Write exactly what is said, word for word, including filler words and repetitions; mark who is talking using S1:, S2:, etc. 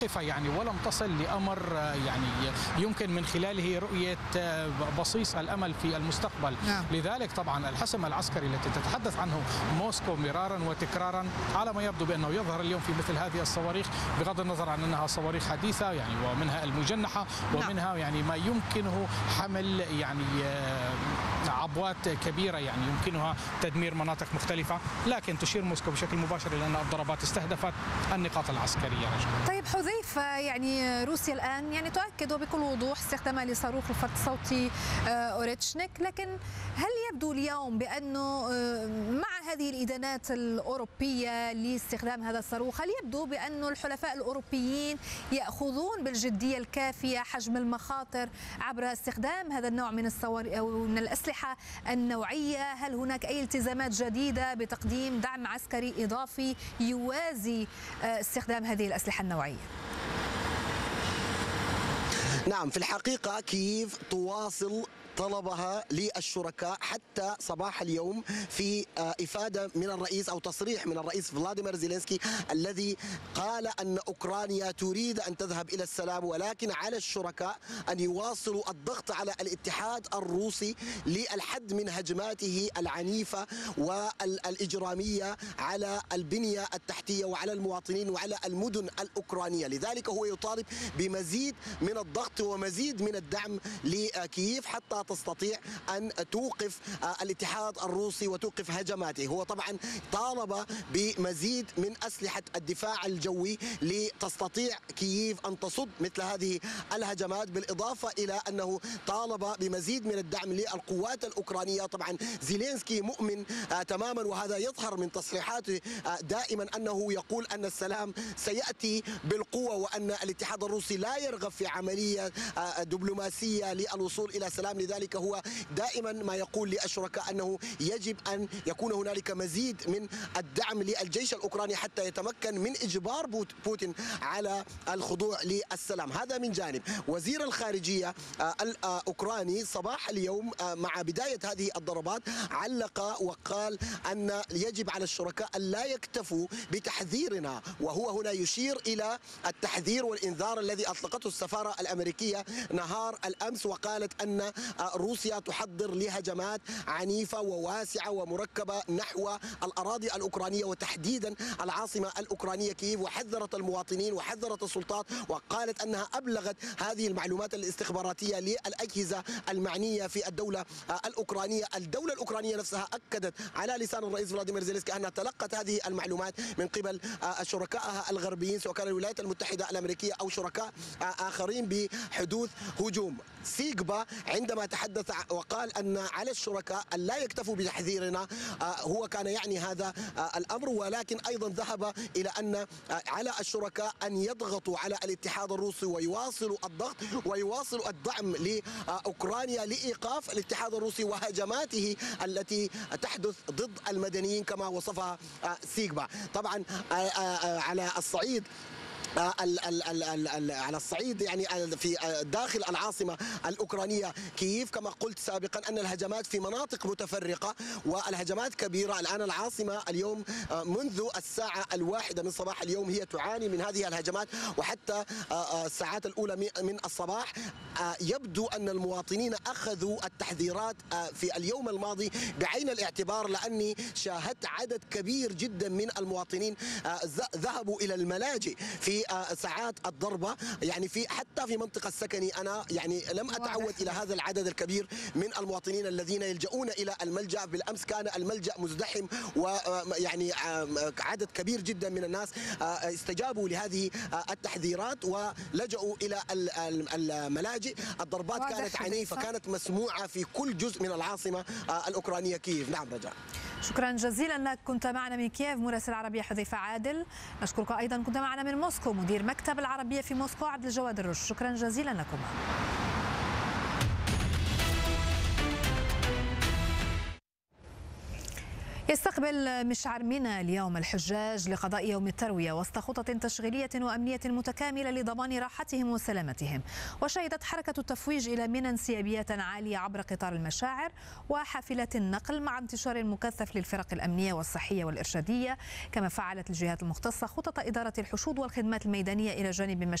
S1: يعني ولم تصل لأمر يعني يمكن من خلاله رؤية بصيص الأمل في المستقبل.
S2: نعم.
S1: لذلك طبعا الحسم العسكري التي تتحدث عنه موسكو مرارا وتكرارا على ما يبدو بأنه يظهر اليوم في مثل هذه الصواريخ، بغض النظر عن أنها صواريخ حديثة يعني ومنها المجنحة ومنها يعني ما يمكنه حمل يعني عبوات كبيرة يعني يمكنها تدمير مناطق مختلفة، لكن تشير موسكو بشكل مباشر إلى أن الضربات استهدفت النقاط العسكرية. رجل.
S2: طيب حذيفة، يعني روسيا الآن يعني تؤكد وبكل وضوح استخدامها لصاروخ الفرد الصوتي أوريتشنيك، لكن هل يبدو اليوم بأنه مع هذه الإدانات الأوروبية لاستخدام هذا الصاروخ، هل يبدو بأنه الحلفاء الأوروبيين يأخذون بالجدية الكافية حجم المخاطر عبر استخدام هذا النوع من الصواريخ أو من الأسلحة النوعية؟ هل هناك أي التزامات جديدة بتقديم دعم عسكري إضافي يوازي استخدام هذه الأسلحة النوعية؟
S3: نعم، في الحقيقة كييف تواصل طلبها للشركاء حتى صباح اليوم في إفادة من الرئيس أو تصريح من الرئيس فلاديمير زيلينسكي الذي قال أن أوكرانيا تريد أن تذهب إلى السلام، ولكن على الشركاء أن يواصلوا الضغط على الاتحاد الروسي للحد من هجماته العنيفة والإجرامية على البنية التحتية وعلى المواطنين وعلى المدن الأوكرانية. لذلك هو يطالب بمزيد من الضغط ومزيد من الدعم لكييف حتى تستطيع أن توقف الاتحاد الروسي وتوقف هجماته. هو طبعا طالب بمزيد من أسلحة الدفاع الجوي لتستطيع كييف أن تصد مثل هذه الهجمات، بالإضافة إلى أنه طالب بمزيد من الدعم للقوات الأوكرانية. طبعا زيلينسكي مؤمن تماما، وهذا يظهر من تصريحاته دائما أنه يقول أن السلام سيأتي بالقوة وأن الاتحاد الروسي لا يرغب في عملية دبلوماسية للوصول إلى سلام. لذلك هو دائما ما يقول للشركاء أنه يجب أن يكون هنالك مزيد من الدعم للجيش الأوكراني حتى يتمكن من إجبار بوتين على الخضوع للسلام. هذا من جانب. وزير الخارجية الأوكراني صباح اليوم مع بداية هذه الضربات علق وقال أن يجب على الشركاء أن لا يكتفوا بتحذيرنا، وهو هنا يشير إلى التحذير والإنذار الذي أطلقته السفارة الأمريكية نهار الأمس، وقالت أن روسيا تحضر لهجمات عنيفة وواسعة ومركبة نحو الأراضي الأوكرانية وتحديدا العاصمة الأوكرانية كييف، وحذرت المواطنين وحذرت السلطات وقالت أنها أبلغت هذه المعلومات الاستخباراتية للأجهزة المعنية في الدولة الأوكرانية. الدولة الأوكرانية نفسها أكدت على لسان الرئيس فلاديمير زيلينسكي أنها تلقت هذه المعلومات من قبل شركائها الغربيين سواء كان الولايات المتحدة الأمريكية أو شركاء آخرين بحدوث هجوم. سيغبا عندما تحدث وقال أن على الشركاء أن لا يكتفوا بتحذيرنا، هو كان يعني هذا الأمر، ولكن أيضا ذهب إلى أن على الشركاء أن يضغطوا على الاتحاد الروسي ويواصلوا الضغط ويواصلوا الدعم لأوكرانيا لإيقاف الاتحاد الروسي وهجماته التي تحدث ضد المدنيين كما وصفها سيغبا. طبعا على الصعيد ال ال ال ال ال على الصعيد يعني في داخل العاصمة الأوكرانية كييف كما قلت سابقا أن الهجمات في مناطق متفرقة والهجمات كبيرة. الآن العاصمة اليوم منذ الساعة الواحدة من صباح اليوم هي تعاني من هذه الهجمات، وحتى الساعات الأولى من الصباح يبدو أن المواطنين أخذوا التحذيرات في اليوم الماضي بعين الاعتبار، لأني شاهدت عدد كبير جدا من المواطنين ذهبوا إلى الملاجئ في ساعات الضربة، يعني في حتى في منطقة السكني أنا يعني لم أتعود إلى هذا العدد الكبير من المواطنين الذين يلجؤون إلى الملجأ. بالأمس كان الملجأ مزدحم، ويعني عدد كبير جدا من الناس استجابوا لهذه التحذيرات ولجأوا إلى الملاجئ. الضربات كانت عنيفة، كانت مسموعة في كل جزء من العاصمة الأوكرانية كييف. نعم رجاء.
S2: شكرا جزيلا لك، كنت معنا من كييف مراسل العربية حذيفة عادل. نشكرك أيضا، كنت معنا من موسكو مدير مكتب العربية في موسكو عبد الجواد الرش. شكرا جزيلا لكم. يستقبل مشعر منى اليوم الحجاج لقضاء يوم التروية وسط خطط تشغيلية وأمنية متكاملة لضمان راحتهم وسلامتهم. وشهدت حركة التفويج إلى منى انسيابيات عالية عبر قطار المشاعر وحافلة النقل مع انتشار مكثف للفرق الأمنية والصحية والإرشادية، كما فعلت الجهات المختصة خطط إدارة الحشود والخدمات الميدانية إلى جانب